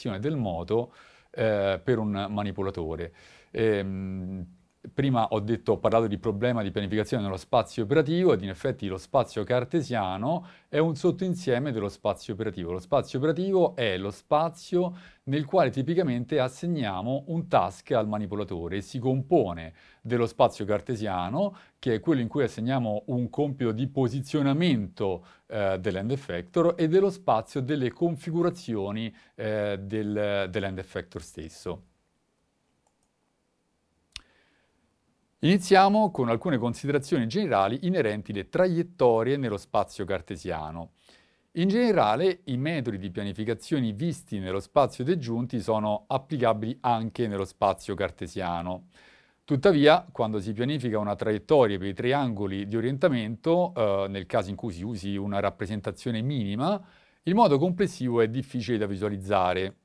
pianificazione del moto per un manipolatore. Prima ho parlato di problema di pianificazione nello spazio operativo ed in effetti lo spazio cartesiano è un sottoinsieme dello spazio operativo. Lo spazio operativo è lo spazio nel quale tipicamente assegniamo un task al manipolatore e si compone dello spazio cartesiano, che è quello in cui assegniamo un compito di posizionamento dell'end effector, e dello spazio delle configurazioni dell'end effector stesso. Iniziamo con alcune considerazioni generali inerenti alle traiettorie nello spazio cartesiano. In generale, i metodi di pianificazione visti nello spazio dei giunti sono applicabili anche nello spazio cartesiano. Tuttavia, quando si pianifica una traiettoria per i triangoli di orientamento, nel caso in cui si usi una rappresentazione minima, il modo complessivo è difficile da visualizzare.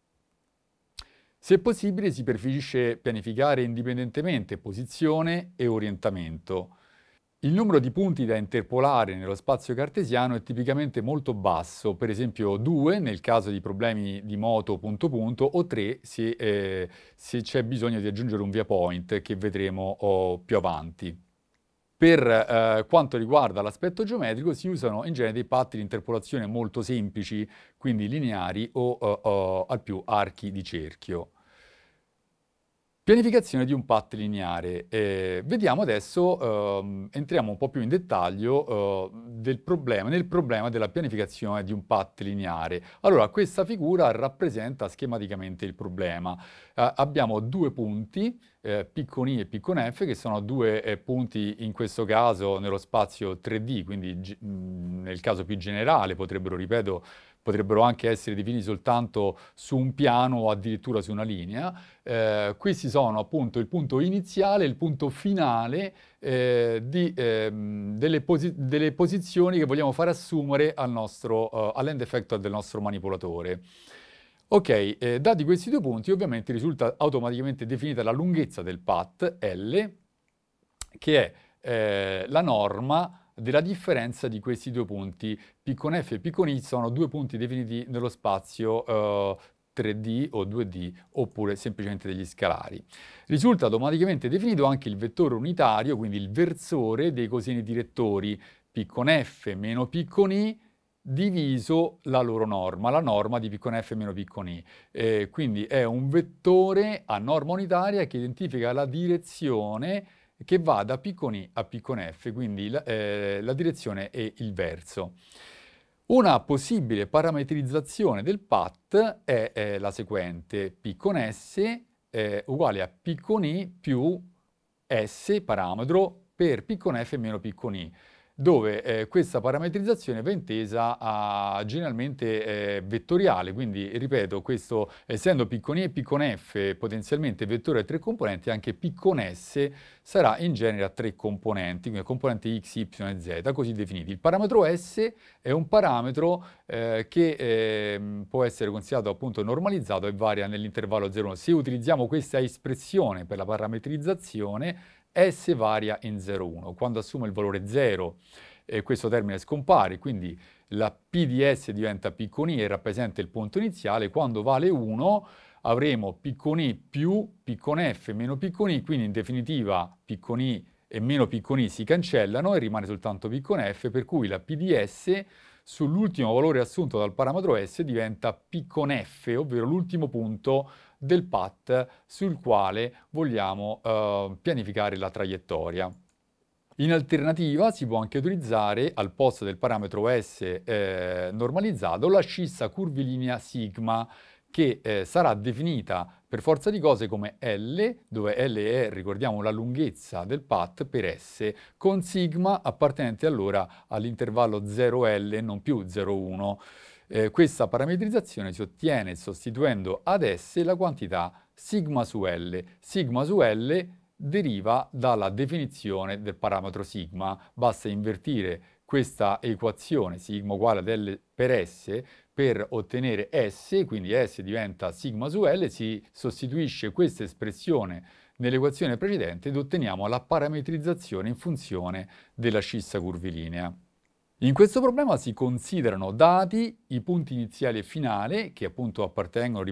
Se possibile, si preferisce pianificare indipendentemente posizione e orientamento. Il numero di punti da interpolare nello spazio cartesiano è tipicamente molto basso, per esempio 2 nel caso di problemi di moto punto-punto o 3 se c'è bisogno di aggiungere un via point che vedremo più avanti. Per quanto riguarda l'aspetto geometrico si usano in genere dei patti di interpolazione molto semplici, quindi lineari o al più archi di cerchio. Pianificazione di un path lineare. Vediamo adesso, entriamo un po' più in dettaglio nel problema della pianificazione di un path lineare. Allora, questa figura rappresenta schematicamente il problema. Abbiamo due punti, P con I e P con F, che sono due punti, in questo caso, nello spazio 3D, quindi nel caso più generale potrebbero anche essere definiti soltanto su un piano o addirittura su una linea. Questi sono appunto il punto iniziale e il punto finale delle posizioni che vogliamo far assumere all'end effector del nostro manipolatore. Ok, dati questi due punti, ovviamente risulta automaticamente definita la lunghezza del path, L, che è la norma della differenza di questi due punti. P con F e P con I sono due punti definiti nello spazio 3D o 2D, oppure semplicemente degli scalari. Risulta automaticamente definito anche il vettore unitario, quindi il versore dei coseni direttori P con F meno P con I diviso la loro norma, la norma di P con F meno P con I. Quindi è un vettore a norma unitaria che identifica la direzione che va da P con I a P con F, quindi la direzione e il verso. Una possibile parametrizzazione del path è la seguente: P con S è uguale a P con I più S, parametro, per P con F meno P con I, dove questa parametrizzazione va intesa generalmente vettoriale, quindi ripeto, questo essendo P con I e P con F potenzialmente vettore a tre componenti, anche P con S sarà in genere a tre componenti, quindi componenti x, y e z, così definiti. Il parametro S è un parametro che può essere considerato appunto normalizzato e varia nell'intervallo 0,1. Se utilizziamo questa espressione per la parametrizzazione, S varia in 0,1. Quando assume il valore 0, questo termine scompare, quindi la P di S diventa P con I e rappresenta il punto iniziale. Quando vale 1 avremo P con I più P con F meno P con I, quindi in definitiva P con I e meno P con I si cancellano e rimane soltanto P con F, per cui la P di S sull'ultimo valore assunto dal parametro S diventa P con F, ovvero l'ultimo punto del path sul quale vogliamo pianificare la traiettoria. In alternativa si può anche utilizzare al posto del parametro S normalizzato la scissa curvilinea sigma, che sarà definita per forza di cose come L, dove L è, ricordiamo, la lunghezza del path per S, con sigma appartenente allora all'intervallo 0L, non più 0,1. Questa parametrizzazione si ottiene sostituendo ad S la quantità sigma su L. Sigma su L deriva dalla definizione del parametro sigma. Basta invertire questa equazione, sigma uguale ad L per S, per ottenere S, quindi S diventa sigma su L, si sostituisce questa espressione nell'equazione precedente ed otteniamo la parametrizzazione in funzione della scissa curvilinea. In questo problema si considerano dati i punti iniziali e finali, che appunto appartengono